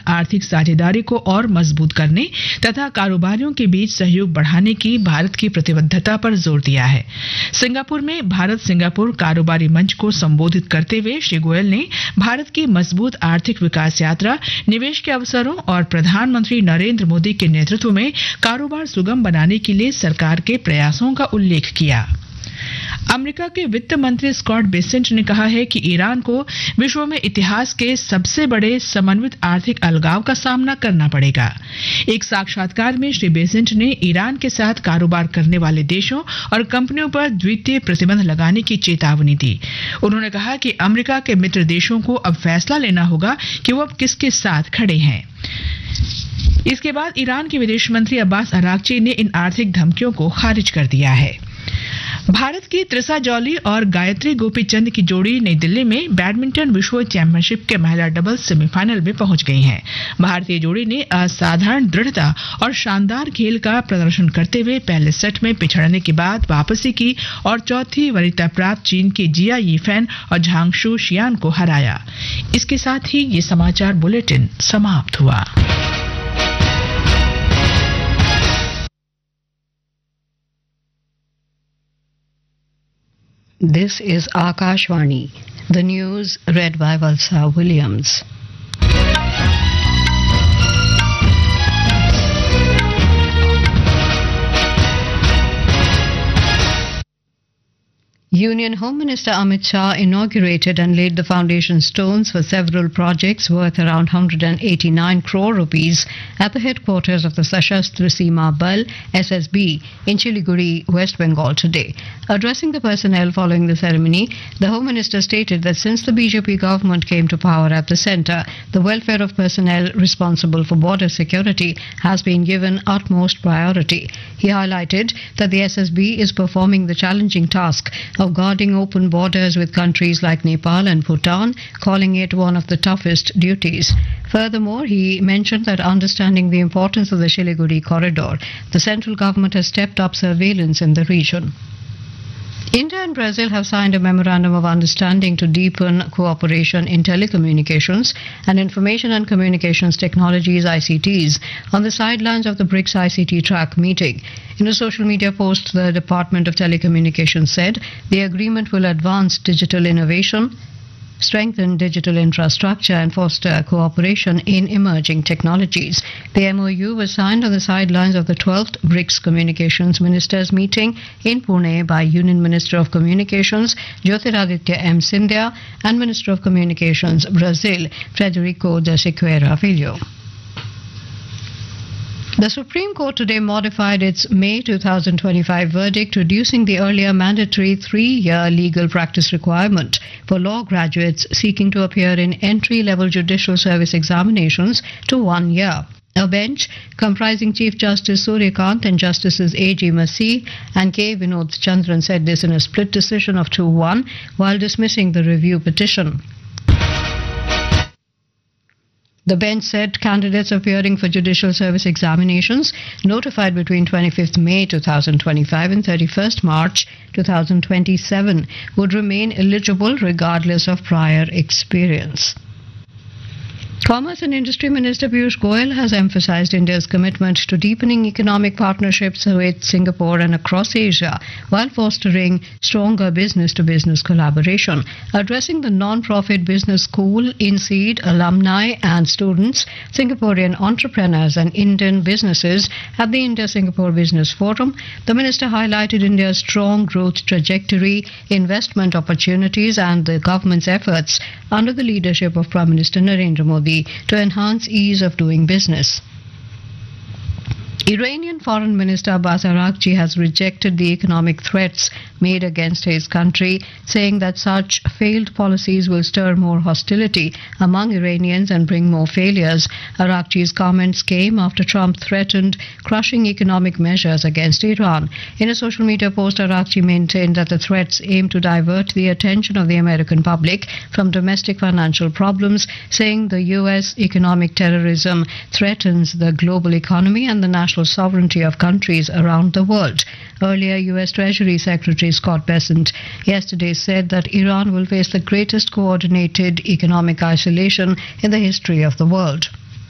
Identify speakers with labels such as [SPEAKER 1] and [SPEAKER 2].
[SPEAKER 1] आर्थिक साझेदारी को और मजबूत करने तथा कारोबारियों के बीच सहयोग बढ़ाने की भारत की प्रतिबद्धता पर जोर दिया है। सिंगापुर में भारत सिंगापुर कारोबारी मंच को संबोधित करते हुए श्री गोयल ने भारत की मजबूत आर्थिक विकास यात्रा, निवेश के अवसरों और प्रधानमंत्री नरेंद्र मोदी के नेतृत्व में कारोबार सुगम बनाने के लिए सरकार के प्रयासों का उल्लेख किया। अमेरिका के वित्त मंत्री स्कॉट बेसेंट ने कहा है कि ईरान को विश्व में इतिहास के सबसे बड़े समन्वित आर्थिक अलगाव का सामना करना पड़ेगा। एक साक्षात्कार में श्री बेसेंट ने ईरान के साथ कारोबार करने वाले देशों और कंपनियों पर द्वितीय प्रतिबंध लगाने की चेतावनी दी। उन्होंने कहा कि अमेरिका के मित्र देशों को अब फैसला लेना होगा कि वो अब किसके साथ खड़े हैं। इसके बाद ईरान के विदेश मंत्री अब्बास अरागची ने इन आर्थिक धमकियों को खारिज कर दिया है। भारत की त्रिसा जॉली और गायत्री गोपीचंद की जोड़ी नई दिल्ली में बैडमिंटन विश्व चैंपियनशिप के महिला डबल्स सेमीफाइनल में पहुंच गई है। भारतीय जोड़ी ने असाधारण दृढ़ता और शानदार खेल का प्रदर्शन करते हुए पहले सेट में पिछड़ने के बाद वापसी की और चौथी वरीयता प्राप्त चीन की जिया यीफेन और झांगशु शियान को हराया। इसके साथ ही ये समाचार बुलेटिन समाप्त हुआ।
[SPEAKER 2] This is Akashvani. The news read by Valsa Williams. Union Home Minister Amit Shah inaugurated and laid the foundation stones for several projects worth around 189 crore rupees at the headquarters of the Sashastra Seema Bal (SSB) in Siliguri, West Bengal today. Addressing the personnel following the ceremony, the Home Minister stated that since the BJP government came to power at the centre, the welfare of personnel responsible for border security has been given utmost priority. He highlighted that the SSB is performing the challenging task of guarding open borders with countries like Nepal and Bhutan, calling it one of the toughest duties. Furthermore, he mentioned that understanding the importance of the Siliguri corridor, the central government has stepped up surveillance in the region. India and Brazil have signed a memorandum of understanding to deepen cooperation in telecommunications and information and communications technologies (ICTs) on the sidelines of the BRICS ICT track meeting. In a social media post, the Department of Telecommunications said the agreement will advance digital innovation, strengthen digital infrastructure and foster cooperation in emerging technologies. The MOU was signed on the sidelines of the 12th BRICS Communications Ministers meeting in Pune by Union Minister of Communications Jyotiraditya M. Scindia and Minister of Communications Brazil Frederico de Siqueira Filho. The Supreme Court today modified its May 2025 verdict, reducing the earlier mandatory 3-year legal practice requirement for law graduates seeking to appear in entry-level judicial service examinations to 1 year. A bench comprising Chief Justice Suryakant and Justices A.G. Masih and K. Vinod Chandran said this in a split decision of 2-1 while dismissing the review petition. The bench said candidates appearing for judicial service examinations notified between 25th May 2025 and 31st March 2027 would remain eligible regardless of prior experience. Commerce and Industry Minister Piyush Goyal has emphasized India's commitment to deepening economic partnerships with Singapore and across Asia while fostering stronger business-to-business collaboration. Addressing the non-profit business school, INSEED alumni and students, Singaporean entrepreneurs and Indian businesses at the India-Singapore Business Forum, the minister highlighted India's strong growth trajectory, investment opportunities and the government's efforts under the leadership of Prime Minister Narendra Modi to enhance ease of doing business. Iranian Foreign Minister Abbas Araghchi has rejected the economic threats made against his country, saying that such failed policies will stir more hostility among Iranians and bring more failures. Araghchi's comments came after Trump threatened crushing economic measures against Iran. In a social media post, Araghchi maintained that the threats aim to divert the attention of the American public from domestic financial problems, saying the U.S. economic terrorism threatens the global economy and the national sovereignty of countries around the world. Earlier, U.S. Treasury Secretary Scott Bessent yesterday said that Iran will face the greatest coordinated economic isolation in the history of the world.